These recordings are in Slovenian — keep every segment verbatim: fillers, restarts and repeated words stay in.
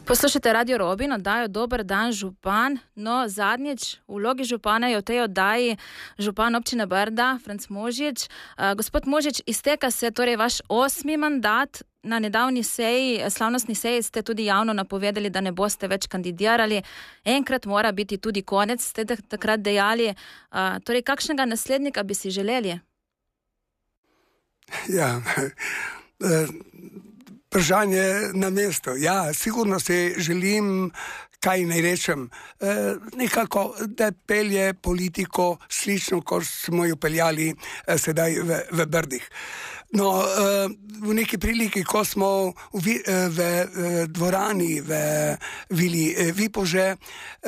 Poslušajte Radio Robin, oddajo Dober dan župan. No, zadnjič v vlogi župana je v tej oddaji župan občine Brda, Franc Možich. Uh, gospod Možich, izteka se torej vaš osmi mandat. Na nedavni seji, slavnostni seji ste tudi javno napovedali, da ne boste več kandidirali. Enkrat mora biti tudi konec, ste takrat dejali. Uh, torej, kakšnega naslednika bi si želeli? Ja, vprašanje na mesto. Ja, sigurno si želim, kaj naj rečem, nekako, da pelje politiko slično, kot smo jo peljali sedaj v, v Brdih. No, v neki priliki, ko smo v, v, v dvorani v Vili Vipože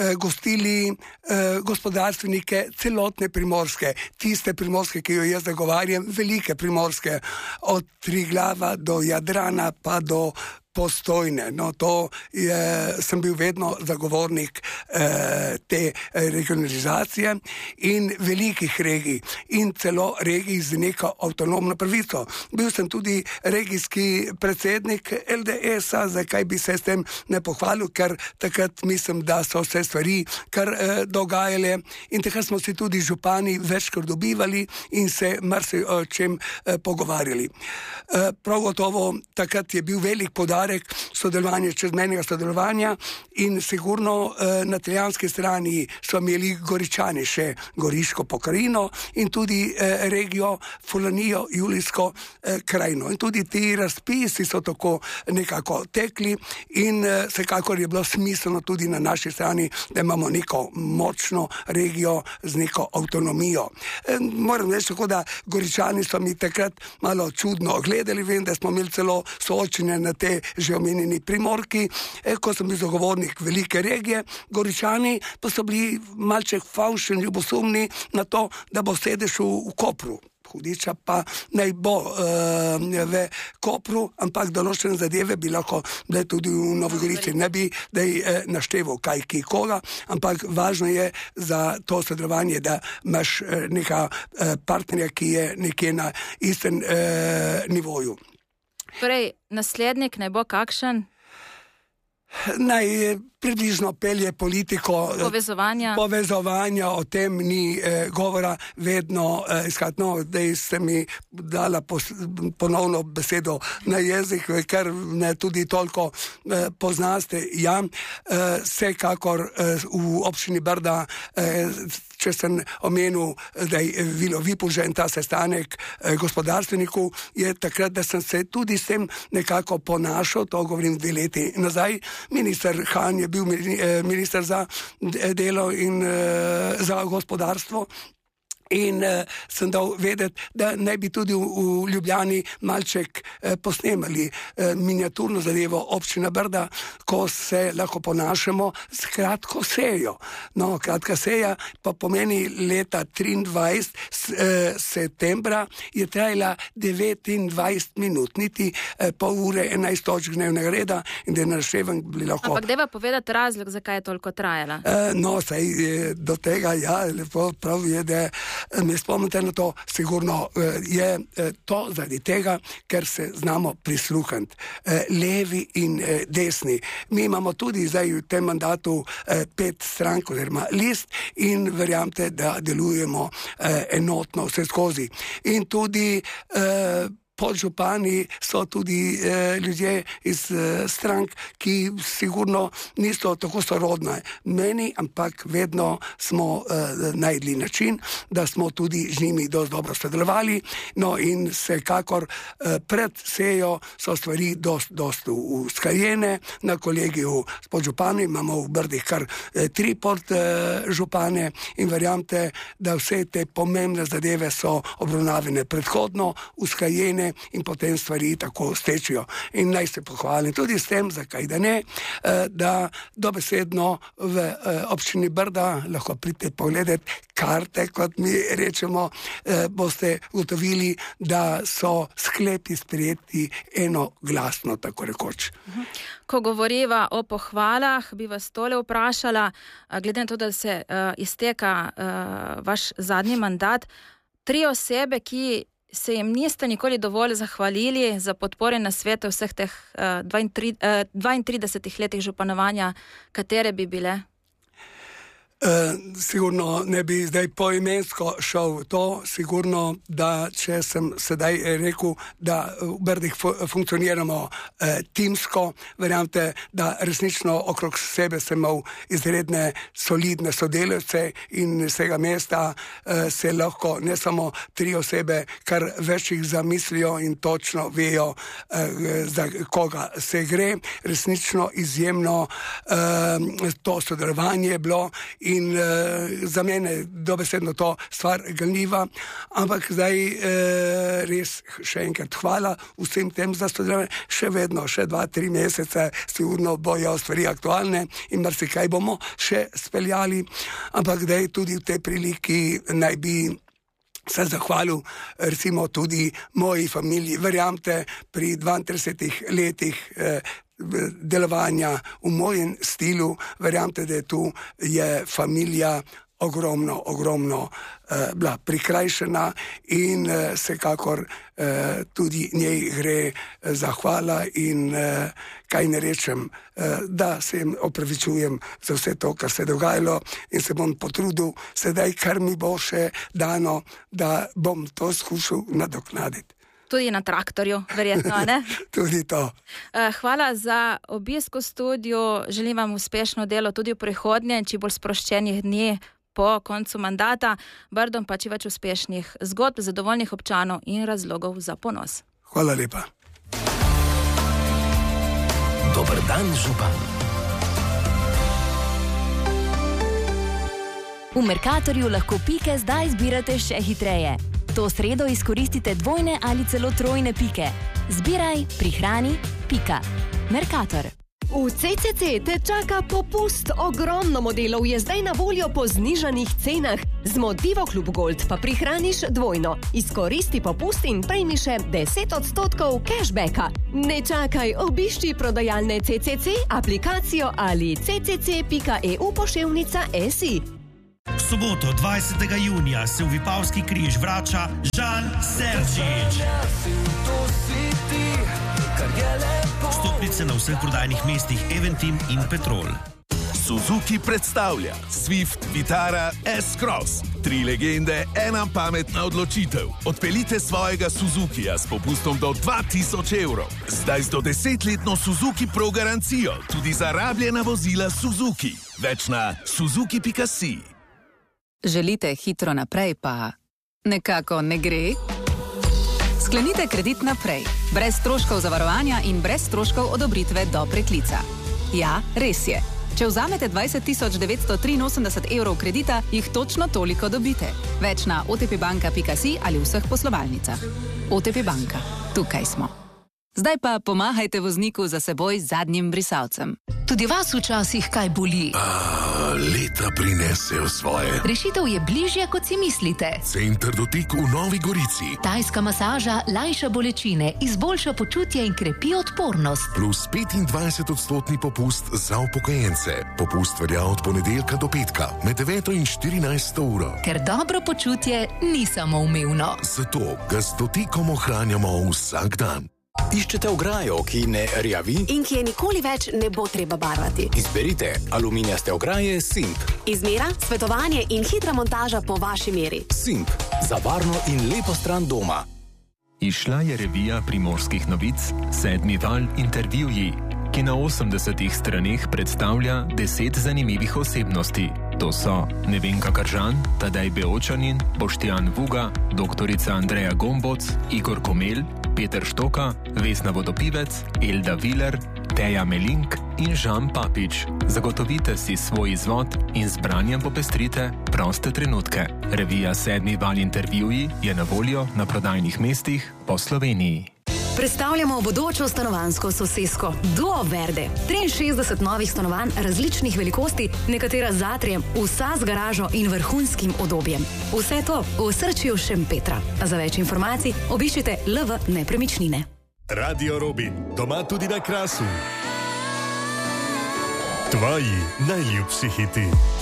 gostili gospodarstvenike celotne Primorske, tiste Primorske, ki jo jaz zagovarjam, velike Primorske, od Triglava do Jadrana pa do Postojne. No, to je, sem bil vedno zagovornik eh, te regionalizacije in velikih regij in celo regij z neko avtonomno pravico. Bil sem tudi regijski predsednik L D S-a, zakaj bi se s tem ne pohvalil, ker takrat mislim, da so se stvari kar eh, dogajale in takrat smo si tudi župani večkrat dobivali in se marsi o čem eh, pogovarjali. Eh, prav gotovo takrat je bil velik podarek sodelovanje, čezmejnega sodelovanja in sigurno eh, na italijanski strani so imeli Goričani še Goriško pokrajino in tudi eh, regijo Fulanijo, Julijsko eh, krajino. In tudi ti razpisi so tako nekako tekli in eh, vsekakor je bilo smiselno tudi na naši strani, da imamo neko močno regijo z neko avtonomijo. Eh, moram reči tako, da Goričani so mi takrat malo čudno gledali, vem, da smo imeli celo soočenje na te že omenjeni Primorki, eh, ko sem bil zagovornik velike regije, Goričani pa so bili malček favšni, ljubosumni na to, da bo sedež v, v Kopru. Hudiča pa naj bo uh, v Kopru, ampak določene zadeve bi lahko bile tudi v Novi Gorici. Ne bi da je uh, našteval kaj ki koga, ampak važno je za to sodelovanje, da imaš uh, neka uh, partnerja, ki je nekje na istem uh, nivoju. Torej, naslednik naj bo kakšen? Naj približno pelje politiko povezovanja. povezovanja, o tem ni eh, govora, vedno eh, iskati. No, zdaj ste mi dala pos, ponovno besedo na jezik, ker ne tudi toliko eh, poznaste. Ja, eh, vsekakor eh, v občini Brda, eh, če sem omenil, da je Vilo Vipože in ta sestanek eh, gospodarstveniku, je takrat, da sem se tudi s tem nekako ponašal, to govorim dve leti nazaj. Minister Han je bil minister za delo in za gospodarstvo. In uh, sem dal vedeti, da naj bi tudi v, v Ljubljani malček uh, posnemali uh, miniaturno zadevo občina Brda, ko se lahko ponašamo s kratko sejo. No, kratka seja pa pomeni leta triindvajset uh, septembra je trajala devetindvajset minut, niti uh, pol ure, enajst točk dnevnega reda in da je našteven bili lahko. Ampak deva povedati razlog, zakaj je toliko trajala? Uh, no, saj do tega, ja, lepo prav je, da me spomnite na to, sigurno je to zaradi tega, ker se znamo prisluhniti levi in desni. Mi imamo tudi zdaj v tem mandatu pet strank oziroma list in verjamete, da delujemo enotno vse skozi. In tudi podžupani so tudi eh, ljudje iz eh, strank, ki sigurno niso tako sorodne meni, ampak vedno smo eh, najdli način, da smo tudi z njimi dosti dobro sodelovali. No in vsekakor eh, pred sejo so stvari dosti, dosti usklajene. Na kolegiju s podžupani imamo v Brdih kar eh, tri podžupane in verjamete, da vse te pomembne zadeve so obravnavane predhodno, usklajene in potem stvari tako stečijo. In naj se pohvalim tudi s tem, zakaj da ne, da dobesedno v občini Brda lahko pridete pogledati karte, kot mi rečemo, boste ugotovili, da so sklepi sprejeti enoglasno, tako rekoč. Ko govoriva o pohvalah, bi vas tole vprašala, glede na to, da se izteka vaš zadnji mandat, tri osebe, ki se jim niste nikoli dovolj zahvalili za podpore na svete vseh teh uh, dvaintridesetih letih županovanja, katere bi bile? Uh, sigurno ne bi zdaj poimensko šel v to, sigurno, da če sem sedaj rekel, da v Brdih fu- funkcioniramo uh, timsko, verjamete, da resnično okrog sebe sem imel izredne, solidne sodelavce in iz tega mesta uh, se lahko ne samo tri osebe, kar več jih zamislijo in točno vejo, uh, za koga se gre. Resnično izjemno uh, to sodelovanje je bilo. In uh, za mene dobesedno to stvar ganljiva, ampak zdaj uh, res še enkrat hvala vsem tem za sodelovanje, še vedno, še dva, tri mesece, sigurno bojo stvari aktualne in marsikaj bomo še speljali, ampak zdaj tudi v tej priliki naj bi se zahvalil recimo tudi moji familiji, verjamte, pri dvaintridesetih letih eh, delovanja v mojem stilu, verjamte, da je tu je familija ogromno, ogromno eh, bila prikrajšana in eh, vsekakor eh, tudi njej gre eh, zahvala in eh, kaj ne rečem, eh, da se jim opravičujem za vse to, kar se je dogajalo in se bom potrudil sedaj, kar mi bo še dano, da bom to skušal nadoknaditi. Tudi na traktorju, verjetno, ne? Tudi to. Hvala za obisk v studiu, želim vam uspešno delo tudi v prihodnje, čim bolj sproščenih dni po koncu mandata, Brdom pa čim več uspešnih zgodb, zadovoljnih občanov in razlogov za ponos. Hvala lepa. Dober dan, župan. V Mercatorju lahko pike zdaj zbirate še hitreje. To sredo izkoristite dvojne ali celo trojne pike. Zbiraj, prihrani, pika. Mercator. V C C C te čaka popust. Ogromno modelov je zdaj na voljo po znižanih cenah. Z Motivo Klub Gold pa prihraniš dvojno. Izkoristi popust in prejmi še deset odstotkov cashbacka. Ne čakaj, obišči prodajalne C C C, aplikacijo ali c c c pika e u poševnica si. V soboto dvajsetega junija se v Vipavski križ vrača Žan Serčič. Vstopnice na vseh prodajnih mestih Eventim in Petrol. Suzuki predstavlja Swift, Vitara, S-Cross. Tri legende, ena pametna odločitev. Odpeljite svojega Suzukija s popustom do dva tisoč evrov. Zdaj z do desetletno Suzuki Pro garancijo, tudi za rabljena vozila Suzuki. Več na suzuki pika si. Želite hitro naprej, pa nekako ne gre? Sklenite kredit naprej, brez stroškov zavarovanja in brez stroškov odobritve do preklica. Ja, res je. Če vzamete dvajset tisoč devetsto triinosemdeset evrov kredita, jih točno toliko dobite. Več na o t p banka pika si ali vseh poslovalnicah. O T P banka. Tukaj smo. Zdaj pa pomahajte vozniku za seboj z zadnjim brisalcem. Tudi vas včasih kaj boli? A, leta prinesejo svoje. Rešitev je bližje, kot si mislite. Center Dotik v Novi Gorici. Tajska masaža lajša bolečine, izboljša počutje in krepi odpornost. Plus petindvajset odstotni popust za upokojence. Popust velja od ponedeljka do petka, med deveto in štirinajsto uro. Ker dobro počutje ni samoumevno. Zato ga s Dotikom ohranjamo vsak dan. Iščete ograjo, ki ne rjavi? In ki je nikoli več ne bo treba barvati. Izberite aluminijaste ograje Simp. Izmera, svetovanje in hitra montaža po vaši meri. Simp. Za varno in lepo stran doma. Izšla je revija Primorskih novic Sedmi val intervjuji, ki na osemdesetih straneh predstavlja deset zanimivih osebnosti. To so Nevenka Kržan, Tadej Beočanin, Boštjan Vuga, doktorica Andreja Gomboc, Igor Komel, Peter Štoka, Vesna Vodopivec, Elda Viler, Teja Melink in Žan Papič. Zagotovite si svoj izvod in z branjem popestrite proste trenutke. Revija Sedmi val intervjuji je na voljo na prodajnih mestih po Sloveniji. Predstavljamo bodočo stanovanjsko sosesko Duo Verde. triinšestdeset novih stanovanj različnih velikosti, nekatera z atrijem, vsa z garažo in vrhunskim udobjem. Vse to v osrčju Šempetra. Za več informacij obiščite L V Nepremičnine. Radio Robin, doma tudi na Krasu. Tvoji najljubši hiti.